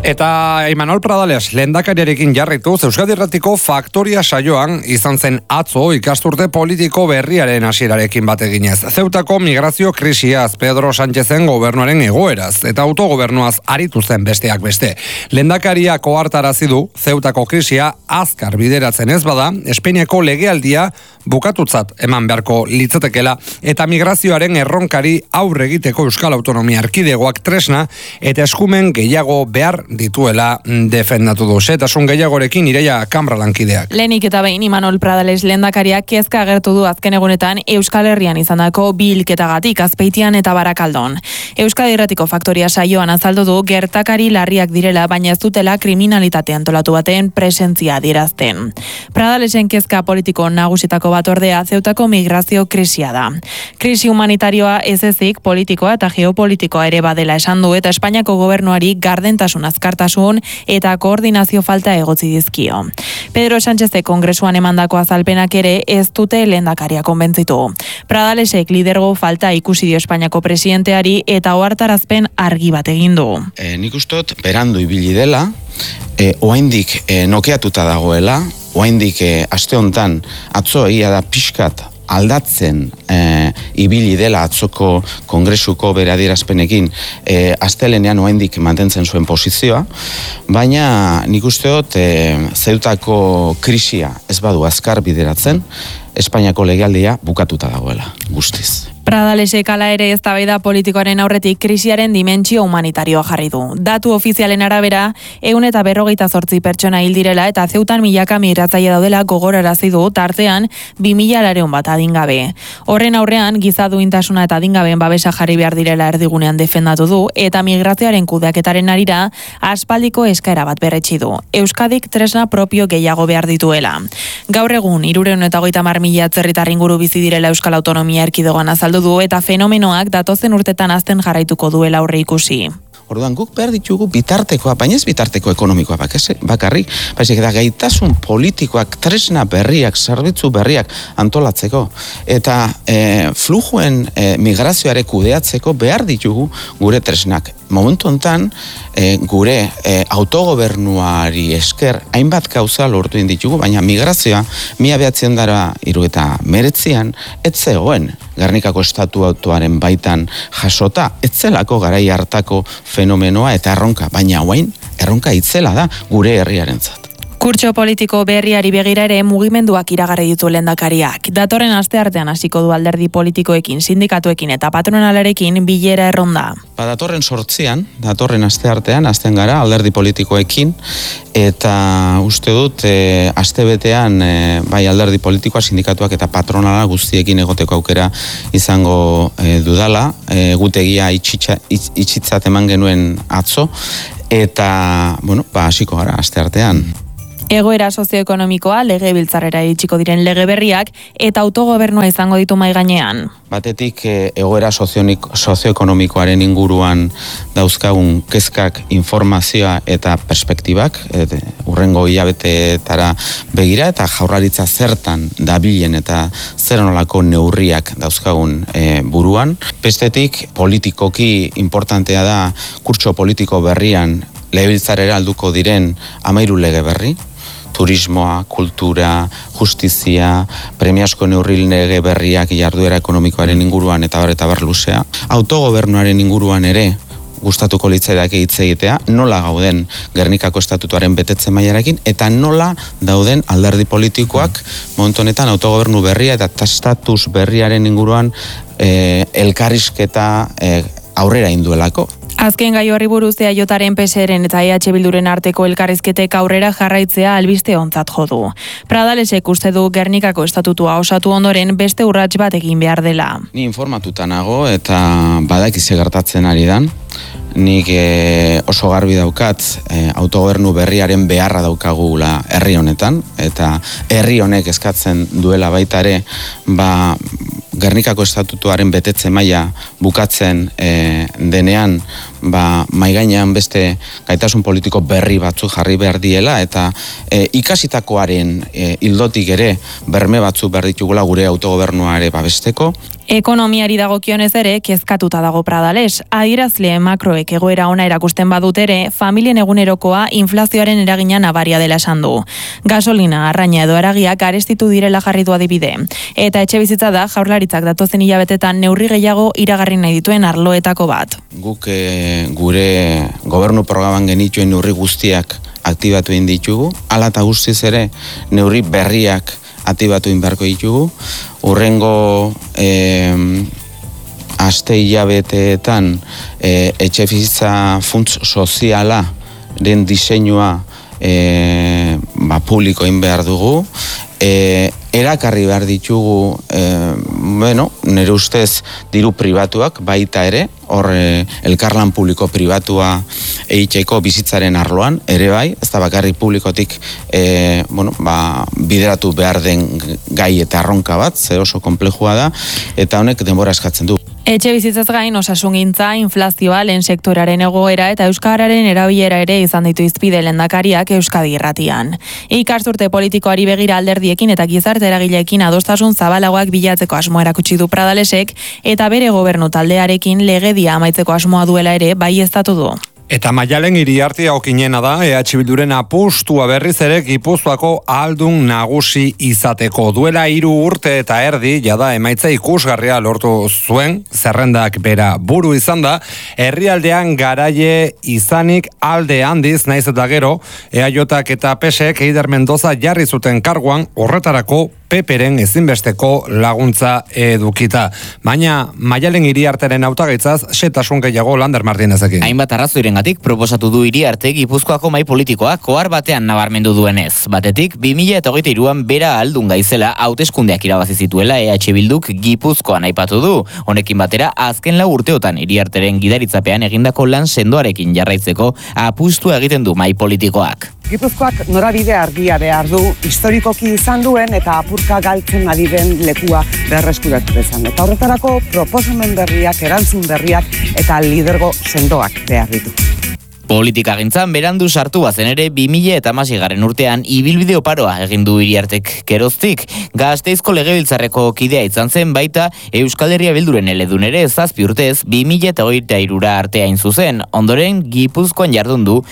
Eta Imanol Pradales lehendakariarekin jarrituz Euskadi Irratiko Faktoria saioan izan zen atzo ikasturte politiko berriaren hasierarekin bat eginez. Zeutako migrazio krisiaz, Pedro Sánchezen gobernuaren egoeraz eta autogobernuaz aritu zen besteak beste. Lehendakariak ohartarazi du Zeutako krisia azkar bideratzen ez bada, Espainiako legealdia bukatutzat eman beharko litzatekela eta migrazioaren erronkari aurre egiteko Euskal Autonomia Erkidegoak tresna eta eskumen gehiago behar dituela defendatu du. Xehetasun gehiagorekin Ireia Kamra lankideak. Lehenik eta behin Imanol Pradales lehendakariak kezka agertu du azken egunetan Euskal Herrian izandako bi hilketagatik Azpeitian eta Barakaldon. Euskadi Irratiko Faktoria saioan azaldu du gertakari larriak direla, baina ez dutela kriminalitate antolatu baten presentzia adierazten. Pradalesen kezka politiko nagusitako bat ordea Zeutako migrazio krisia da. Krisi humanitarioa ez ezik politikoa eta geopolitikoa ere badela esan du eta Espainiako gobernuari gardentasun azkartasun eta koordinazio falta egotzi dizkio. Pedro Sánchezek kongresuan emandako azalpenak ere ez dute lehendakaria konbentzitu. Pradalesek lidergo falta ikusi dio Espainiako presidenteari eta ohartarazpen argi bat egin du. Nik ustot berandu ibili dela, oraindik nokeatuta dagoela, oraindik aste hontan atzo egia da pixkat aldatzen ibili dela atzoko kongresuko bere adierazpenekin astelenean oraindik mantentzen zuen posizioa, baina nik uste dut Zeutako krisia ez badu azkar bideratzen, Espainiako legealdia bukatuta dagoela, guztiz. Pradalesek hala ere eztabaida politikoaren aurretik krisiaren dimentsio humanitarioa jarri du. Datu ofizialen arabera, 148 pertsona hil direla eta Zeutan milaka migratzaile daudela gogorarazi du, tartean 2000 bat adingabe. Horren aurrean, giza duintasuna eta adingabeen babesa jarri behar direla erdigunean defendatu du eta migrazioaren kudeaketaren arira aspaldiko eskaera bat berretsi du. Euskadik tresna propio gehiago behar dituela. Gaur egun 330.000 atzerritar inguru bizi direla Euskal Autonomia Erkidegoan azaldu du eta fenomenoak datozen urtetan azten jarraituko duela aurre ikusi. Orduan guk behar ditugu bitartekoa, baina ez bitarteko ekonomikoa bakarrik, baizik eta gaitasun politikoak, tresna berriak, zerbitzu berriak antolatzeko eta flujuen migrazioare kudeatzeko behar ditugu gure tresnak. Momentu hontan gure autogobernuari esker hainbat gauza lortu ditugu, baina migrazioa 1979an ez zegoen Gernikako estatu autoaren baitan jasota, ez zelako garai hartako fenomenoa eta erronka, baina orain erronka itzela da gure herriarentzat. Kurtso politiko berriari begira ere mugimenduak iragarri ditu lehendakariak. Datorren asteartean hasiko du alderdi politikoekin, sindikatuekin eta patronalarekin bilera erronda. Datorren 8an, datorren asteartean hasten gara alderdi politikoekin eta uste dut astebetean bai alderdi politikoa, sindikatuak eta patronala guztiekin egoteko aukera izango dudala. Egutegia itxitzat eman genuen atzo eta hasiko gara asteartean. Egoera sozioekonomikoa, legebiltzarrera iritsiko diren lege berriak eta autogobernua izango ditu mahai gainean. Batetik egoera sozioekonomikoaren inguruan dauzkagun kezkak, informazioa eta perspektibak, hurrengo hilabetetara begira eta Jaurlaritza zertan dabilen eta zer nolako neurriak dauzkagun buruan. Bestetik politikoki importantea da kurtso politiko berrian legebiltzarrera alduko diren 13 lege berri. Turismoa, kultura, justizia, premiazko neurri lege berriak jarduera ekonomikoaren inguruan eta bar luzea. Autogobernuaren inguruan ere gustatuko litzaidake hitz egitea, nola gauden Gernikako estatutuaren betetze mailarekin eta nola dauden alderdi politikoak momentu honetan autogobernu berria eta status berriaren inguruan elkarrizketa aurrera induelako. Azken gai horri buruz EAJaren, PSeren eta EH Bilduren arteko elkarrizketek aurrera jarraitzea albiste ontzat jo du. Pradalesek uste du Gernikako estatutua osatu ondoren beste urrats bat egin behar dela. Ni informatuta nago eta badakize gertatzen ari dan. Nik oso garbi daukat autogobernu berriaren beharra daukagula herri honetan eta herri honek eskatzen duela baita ere Gernikako estatutuaren betetze maila bukatzen denean mahai gainean beste gaitasun politiko berri batzuk jarri behar diela, eta ikasitakoaren ildotik ere berme batzuk behar ditugula gure autogobernua ere babesteko. Ekonomiari dagokionez ere, kezkatuta dago Pradales. Adierazle makroek egoera ona erakusten badut ere, familien egunerokoa inflazioaren eragina nabaria dela esan du. Gasolina, arraina edo haragiak garestitu direla jarri du adibide. Eta etxebizitza da Jaurlaritzak datozen hilabetetan neurri gehiago iragarri nahi dituen arloetako bat. Guk gure gobernu programan genituen neurri guztiak aktibatu egin ditugu, hala eta guztiz ere neurri berriak aktibatu egin beharko ditugu. Hurrengo aste hilabeteetan etxebizitza funts soziala den diseinua publiko egin behar dugu. Erakarri behar ditugu, nire ustez diru pribatuak baita ere, hor elkarlan publiko pribatua egiteko bizitzaren arloan, ere bai, ez da bakarrik publikotik bideratu behar den gai eta erronka bat, ze oso konplexua da, eta honek denbora eskatzen du. Etxe bizitzaz gain osasungintza, inflazioa, lehen sektoraren egoera eta euskararen erabilera ere izan ditu izpide lehendakariak Euskadi Irratian. Ikasturte politikoari begira alderdiekin eta gizarte eragileekin adostasun zabalagoak bilatzeko asmoa erakutsi du Pradalesek eta bere gobernu taldearekin legedia amaitzeko asmoa duela ere baieztatu du. Eta Maialen Iriartea okinena da, EH Bilduren apustua berriz ere Gipuzkoako ahaldun nagusi izateko. Duela 3 urte eta erdi, jada emaitza ikusgarria lortu zuen, zerrendak bera buru izan da, herrialdean garaie izanik alde handiz, naiz eta gero, EAJak eta PSek Eider Mendoza jarri zuten karguan, horretarako Peperen ezinbesteko laguntza edukita. Baina Maialen Iriarteren hautagaitzaz xetasun gehiago Lander Martinezekin. Hainbat arrazoirengatik proposatu du Iriarte Gipuzkoako mahai politikoak ohar batean nabarmendu duenez. Batetik 2023an bera ahaldun gaizela hauteskundeak irabazi zituela EH Bilduk Gipuzkoan aipatu du. Honekin batera azken 4 urteotan Iriarteren gidaritzapean egindako lan sendoarekin jarraitzeko apustua egiten du mahai politikoak. Gipuzkoak norabide argia behar du, historikoki izan duen eta apurka galtzen ari den lekua berreskuratu dezan. Eta horretarako proposamen berriak, erantzun berriak eta lidergo sendoak behar ditu. Politikagintzan berandu sartu bazen ere 2016 urtean ibilbide oparoa egin du Iriartek geroztik. Gasteizko legebiltzarreko kidea izan zen baita Euskal Herria Bilduren eledun ere 7 urtez 2023 arte hain zuzen. Ondoren Gipuzkoan jardun du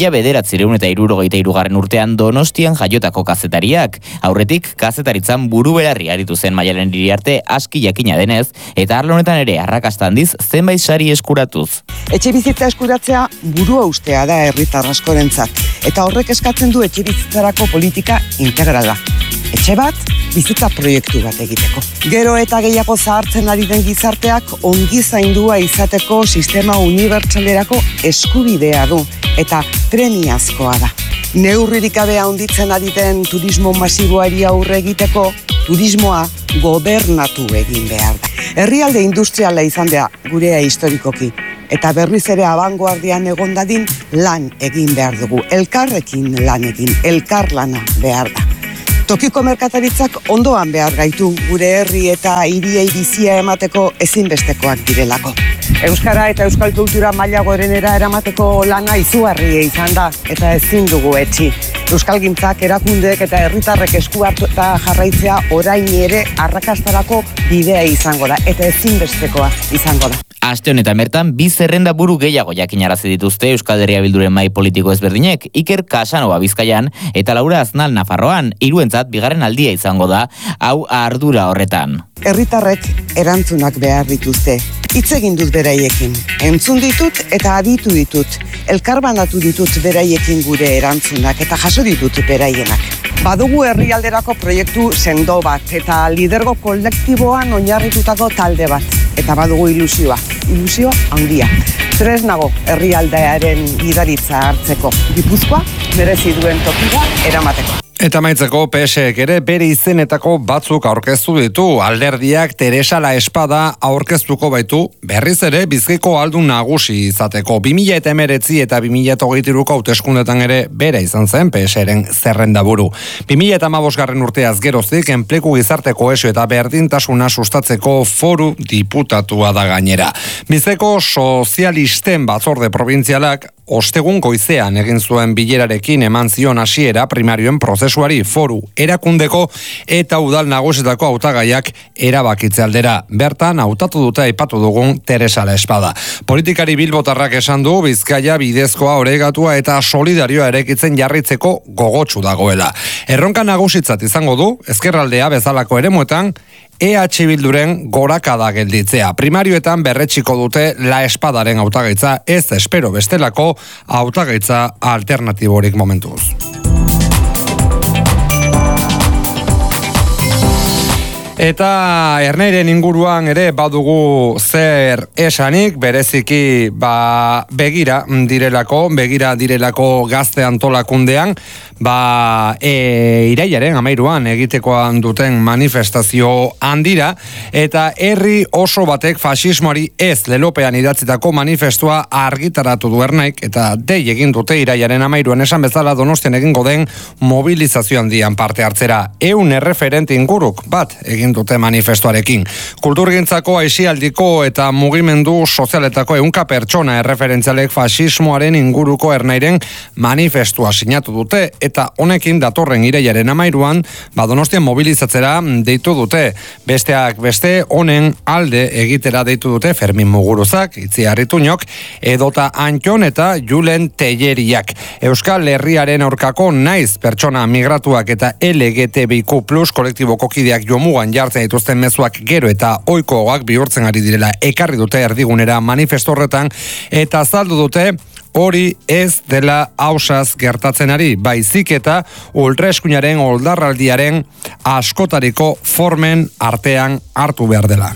1973 urtean Donostian jaiotako kazetariak. Aurretik kazetaritzan buru belarri aritu zen Maialen Iriarte aski jakina denez eta arlo honetan ere arrakasta handiz zenbait sari eskuratuz. Etxebizitza eskuratzea burua ustea da herritar askorentzat, eta horrek eskatzen du etxebizitzarako politika integrala. Etxe bat, bizitza proiektu bat egiteko. Gero eta gehiago zahartzen ari den gizarteak ongi zaindua izateko sistema unibertsalerako eskubidea du, eta premiazkoa da. Neurririk gabe handitzen ari den turismo masiboari aurre egiteko, turismoa gobernatu egin behar da. Herrialde industriala izan da gurea historikoki, eta berriz ere abangoardian egon dadin lan egin behar dugu. Elkarrekin lan egin, elkarlana behar da. Tokiko merkataritzak ondoan behar gaitu gure herri eta hiriei bizia emateko ezinbestekoak direlako. Euskara eta euskal kultura maila gorenera eramateko lana izugarria izan da eta ezin dugu etxi. Euskalgintzak, erakundeek eta herritarrek esku hartu eta jarraitzea orain ere arrakastarako bidea izango da eta ezinbestekoa izango da. Aste honetan bertan, 2 zerrenda buru gehiago jakinarazi dituzte Euskal Herria Bilduren mahai politiko ezberdinek, Iker Casanova Bizkaian eta Laura Aznal Nafarroan, hiruentzat bigarren aldia izango da, hau ardura horretan. Herritarrek erantzunak behar dituzte. Hitz egin dut beraiekin, entzun ditut eta aditu ditut, elkarbanatu ditut beraiekin gure erantzunak eta jaso ditut beraienak. Badugu herrialderako proiektu sendo bat eta lidergo kolektiboan oinarritutako talde bat. Eta badugu ilusioa handia. Tresnago herrialdearen gidaritza hartzeko. Gipuzkoa merezi duen tokira eramateko. Eta maitzeko PSek ere bere izenetako batzuk aurkeztu ditu. Alderdiak Teresa La Espada aurkeztuko baitu berriz ere Bizkaiko ahaldun nagusi izateko. 2019 eta 2023ko hauteskundetan ere bera izan zen PSren zerrendaburu. 2015 urteaz geroztik enplegu gizarte kohesio eta berdintasuna sustatzeko foru diputatua da gainera. Bizkaiko sozialisten batzorde provintzialak ostegun goizean egin zuen bilerarekin eman zion hasiera primarioen prozesuari foru erakundeko eta udal nagusietako hautagaiak erabakitze aldera. Bertan hautatu dute aipatu dugun Teresa La Espada. Politikari bilbotarrak esan du Bizkaia bidezkoa, oregatua eta solidarioa erekitzen jarritzeko gogotsu dagoela. Erronka nagusitzat izango du ezkerraldea bezalako eremuetan EH Bilduren gorakada gelditzea. Primarioetan berretxiko dute La Espadaren hautagaitza, ez espero bestelako hautagaitza alternatiborik momentuz. Eta Ernairen inguruan ere badugu zer esanik, bereziki begira direlako gazte antolakundean, irailaren 13an egitekoan duten manifestazio handira, eta herri oso batek faxismoari ez lelopean idatzitako manifestua argitaratu du Ernaik, eta dei egin dute irailaren 13an esan bezala Donostian egingo den mobilizazio handian parte hartzera. 100 erreferente inguruk bat egin dute manifestuarekin. Kulturgintzako, aisialdiko eta mugimendu sozialetako 100 pertsona erreferentzialek faxismoaren inguruko Ernairen manifestua sinatu dute, eta honekin datorren irailaren 13an Donostian mobilizatzera deitu dute. Besteak beste honen alde egitera deitu dute Fermin Muguruzak, Itziar Ituñok, edota Antxon eta Julen Telleriak. Euskal Herriaren aurkako naiz pertsona migratuak eta LGTBIQ+ kolektiboko kideak jomugan jartzen dituzten mezuak gero eta ohikoagoak bihurtzen ari direla ekarri dute erdigunera manifestu horretan, eta azaldu dute hori ez dela ausaz gertatzen ari, baizik eta ultraeskuinaren oldarraldiaren askotariko formen artean hartu behar dela.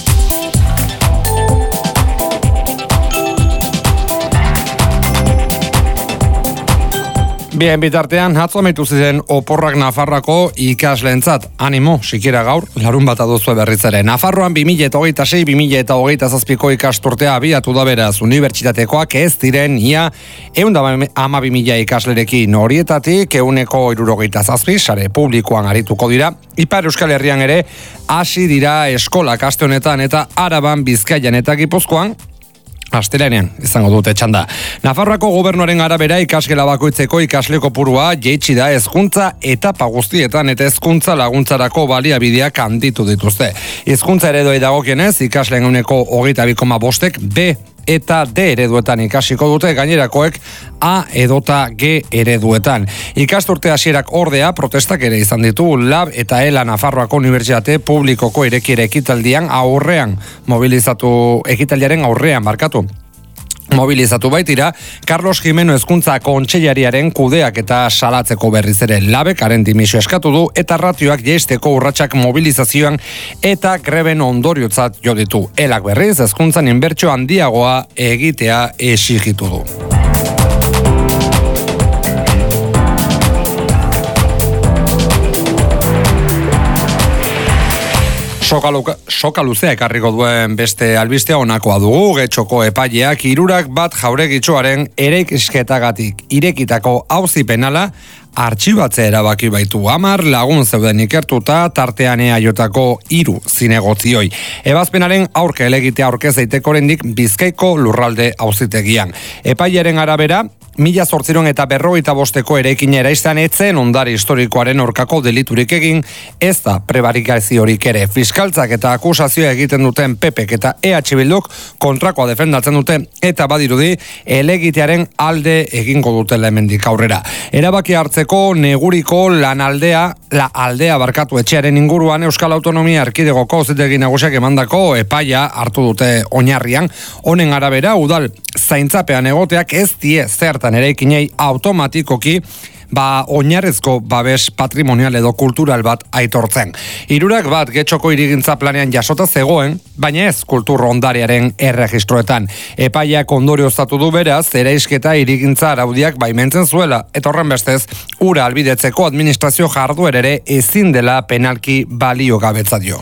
Bien, bitartean, atzo amaitu ziren oporrak Nafarroako ikasleentzat. Animo, sikiera gaur, larun bat aduzue berriz ere. Nafarroan 2026-2027ko ikasturtea abiatu da beraz, unibertsitatekoak ez diren ia 112.000 ikaslerekin, horietatik 167 sare publikoan arituko dira. Ipar Euskal Herrian ere hasi dira eskolak aste honetan eta Araban, Bizkaian eta Gipuzkoan astelehenean izango dute txanda. Nafarroako gobernuaren arabera ikasgela bakoitzeko ikasle kopurua jaitsi da hezkuntza etapa guztietan eta hezkuntza laguntzarako baliabideak handitu dituzte. Hizkuntza ereduei dagokienez ikasleen 22,5%ek B eta D ereduetan ikasiko dute, gainerakoek A edota G ereduetan. Ikasturte hasierak ordea protestak ere izan ditu LAB eta ELA Nafarroako Unibertsitate Publikoko irekiera ekitaldiaren aurrean mobilizatu baitira, Carlos Jimeno Hezkuntza Kontseilariaren kudeak eta salatzeko berriz ere LABek haren dimisio eskatu du eta ratioak jaisteko urratsak mobilizazioan eta greben ondoriotzat jo ditu. ELAk berriz hezkuntzan inbertsio handiagoa egitea exigitu du. Soka luzea ekarriko duen beste albistea honakoa dugu. Getxoko epaileak 3 bat jauregitxoaren ereisketagatik irekitako auzi penala artxibatzea erabaki baitu. 10 lagun zeuden ikertuta, tartean EAJko 3 zinegotzioi. Ebazpenaren aurka elegitea aurkez daiteko oraindik Bizkaiko lurralde auzitegian. Epailearen arabera, 1855ko eraikina eraistan etzen ondare historikoaren aurkako deliturik egin, ez da prebarikaziorik ere. Fiskaltzak eta akusazioa egiten duten PPek eta EH Bilduk kontrakoa defendatzen dute eta badirudi elegitearen alde egingo dutela hemendik aurrera. Erabaki hartzeko neguriko aldea etxearen inguruan Euskal Autonomia Erkidegoko auzitegi nagusiak emandako epaia hartu dute oinarrian. Honen arabera udal zaintzapean egoteak ez die zertan eraikinei automatikoki oinarrezko babes patrimonial edo kultural bat aitortzen. 3 bat Getxoko hirigintza planean jasota zegoen, baina ez kultur ondarearen erregistroetan. Epaiak ondorioztatu du beraz, eraisketa hirigintza araudiak baimentzen zuela, eta horren bestez, ura albidetzeko administrazio jarduer ere ezin dela penalki baliogabetza dio.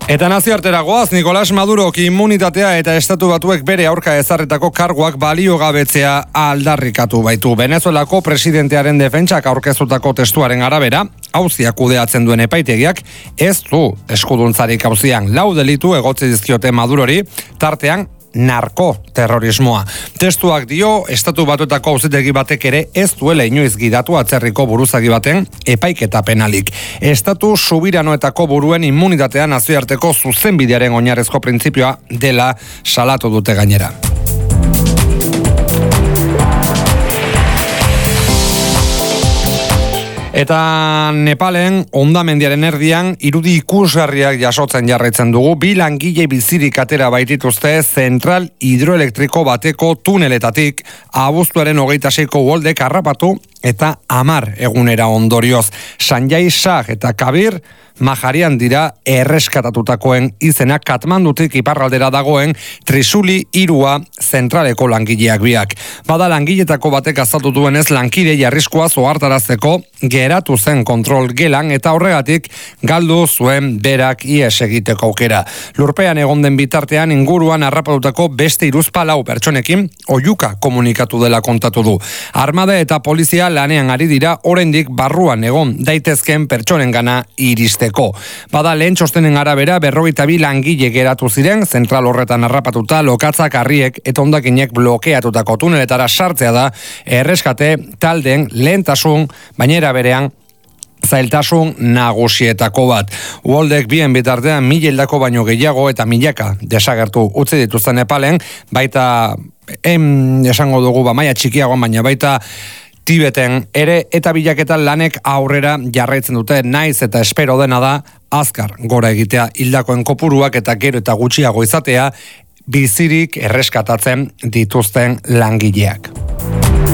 Eta nazioartera goaz, Nicolás Madurok immunitatea eta estatu batuek bere aurka ezarritako karguak baliogabetzea aldarrikatu baitu. Venezuelako presidentearen defentsak aurkeztutako testuaren arabera, auzia kudeatzen duen epaitegiak ez du eskuduntzarik auzian. 4 delitu egotzi dizkiote Madurori, tartean narkoterrorismoa. Testuak dio, estatu batuetako auzitegi batek ere ez duela inoiz gidatu atzerriko buruzagi baten epaiketa penalik. Estatu subiranoetako buruen immunitatea nazioarteko zuzenbidearen oinarrezko printzipioa dela salatu dute gainera. Eta Nepalen hondamendiaren erdian irudi ikusgarriak jasotzen jarraitzen dugu. 2 langile bizirik atera baitituzte zentral hidroelektriko bateko tuneletatik abuztuaren 26ko uholdek harrapatu eta 10 egunera ondorioz. Sanjay Shah eta Kabir Majarian dira erreskatatutakoen izena Katmandutik iparraldera dagoen Trisuli 3 zentraleko langileak biak. Bada langiletako batek azaldu duenez lankide jarriskoa ohartarazteko geratu zen kontrol gelan eta horregatik galdu zuen berak ihes egiteko aukera. Lurpean egon den bitartean inguruan harrapatutako beste 34 pertsonekin oihuka komunikatu dela kontatu du. Armada eta polizia lanean ari dira oraindik barruan egon daitezken pertsonengana iriste. Bada lehen txostenen arabera 42 langile geratu ziren, zentral horretan harrapatuta lokatzak harriek eta hondakinek blokeatutako tuneletara sartzea da erreskate taldeen lehentasun, baina era berean zailtasun nagusietako bat. Uholdek bien bitartean 1000 hildako baino gehiago eta milaka desagertu utzi dituzten Nepalen, baita esango dugu maila txikiagoan, baina baita Tibeten ere eta bilaketan lanek aurrera jarraitzen dute, naiz eta espero dena da azkar gora egitea hildakoen kopuruak eta gero eta gutxiago izatea bizirik erreskatatzen dituzten langileak.